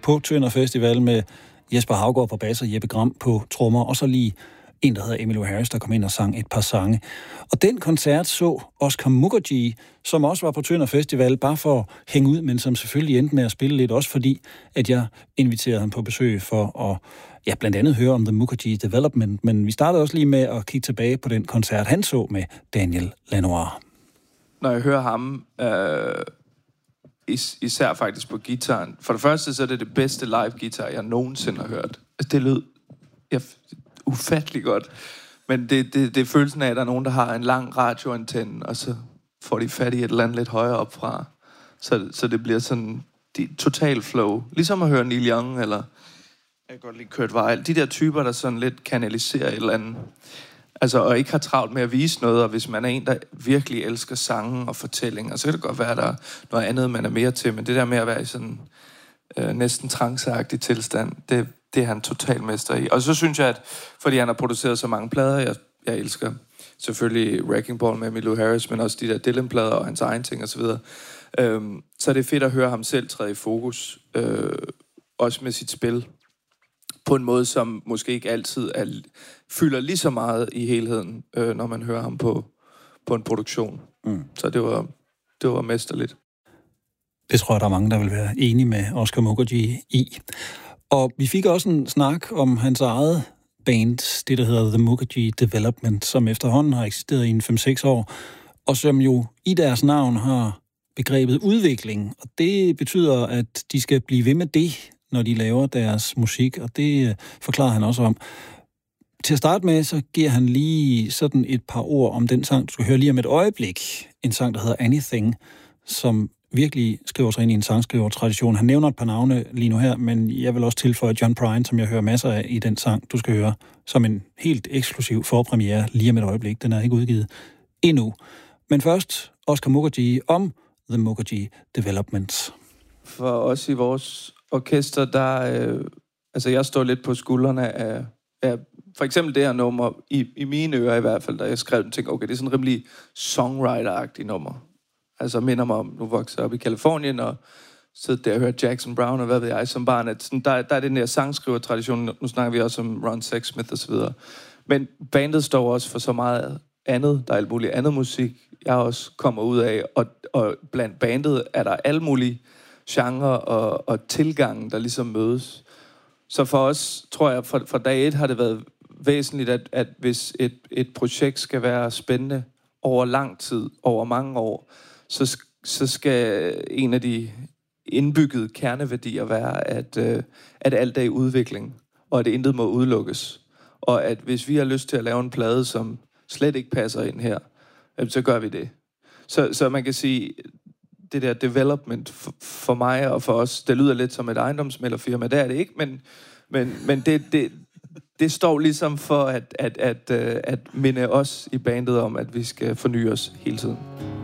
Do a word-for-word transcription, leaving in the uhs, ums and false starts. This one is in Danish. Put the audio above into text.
på Tønder Festival med Jesper Haugaard på bas og Jeppe Gram på trommer, og så lige en, der hedder Emmylou Harris, der kom ind og sang et par sange. Og den koncert så Oscar Mukherjee, som også var på Tønder Festival, bare for at hænge ud, men som selvfølgelig endte med at spille lidt, også fordi, at jeg inviterede ham på besøg for at ja, blandt andet høre om The Mukherjee Development. Men vi startede også lige med at kigge tilbage på den koncert, han så med Daniel Lanois. Når jeg hører ham, øh, is- især faktisk på gitaren, for det første så er det det bedste live-guitar, jeg nogensinde har hørt. Det lød jeg, ufattelig godt. Men det, det, det er følelsen af, at der er nogen, der har en lang radioantenne, og så får de fat i et eller andet lidt højere op fra. Så, så det bliver sådan de, total flow. Ligesom at høre Neil Young, eller jeg kan godt lide Kurt Weill. De der typer, der sådan lidt kanaliserer et eller andet. Altså, og ikke har travlt med at vise noget, og hvis man er en, der virkelig elsker sange og fortællinger, så kan det godt være, at der er noget andet, man er mere til. Men det der med at være i sådan øh, næsten tranceagtig tilstand, det, det er han total mester i. Og så synes jeg, at fordi han har produceret så mange plader, jeg, jeg elsker selvfølgelig Wrecking Ball med Emmylou Harris, men også de der Dylan-plader og hans egen ting osv., øhm, så er det fedt at høre ham selv træde i fokus, øh, også med sit spil, på en måde, som måske ikke altid er, fylder lige så meget i helheden, øh, når man hører ham på, på en produktion. Mm. Så det var, det var mesterligt. Det tror jeg, der er mange, der vil være enige med Oscar Mukherjee i. Og vi fik også en snak om hans eget band, det der hedder The Mukherjee Development, som efterhånden har eksisteret i en fem seks år, og som jo i deres navn har begrebet udvikling. Og det betyder, at de skal blive ved med det, når de laver deres musik, og det forklarer han også om. Til at starte med, så giver han lige sådan et par ord om den sang, du skal høre lige om et øjeblik. En sang, der hedder Anything, som virkelig skriver sig ind i en sangskrivertradition. Han nævner et par navne lige nu her, men jeg vil også tilføje John Prine, som jeg hører masser af i den sang, du skal høre, som en helt eksklusiv forpremiere lige om et øjeblik. Den er ikke udgivet endnu. Men først Oscar Mukherjee om The Mukherjee Development. For os i vores orkester, der øh, altså jeg står lidt på skuldrene af, af for eksempel det her nummer, i, i mine ører i hvert fald, da jeg skrev den, tænkte okay, det er sådan en rimelig songwriter-agtig nummer. Altså minder mig om, nu voksede jeg op i Kalifornien, og så der hørte Jackson Brown, og hvad ved jeg, som barn, at sådan, der, der er den der sangskriver-tradition, nu snakker vi også om Ron Sexsmith og så videre. Men bandet står også for så meget andet, der er alt muligt andet musik, jeg også kommer ud af, og, og blandt bandet er der alle mulige genre og, og tilgangen, der ligesom mødes. Så for os, tror jeg, fra, fra dag et har det været væsentligt, at, at hvis et, et projekt skal være spændende over lang tid, over mange år, så, så skal en af de indbyggede kerneværdier være, at, øh, at alt er i udvikling, og at intet må udelukkes. Og at hvis vi har lyst til at lave en plade, som slet ikke passer ind her, så gør vi det. Så, så man kan sige, det der development for, for mig og for os, det lyder lidt som et ejendomsmæglerfirma, det er det ikke, men, men, men det, det, det står ligesom for at, at, at, at, at minde os i bandet om, at vi skal forny os hele tiden.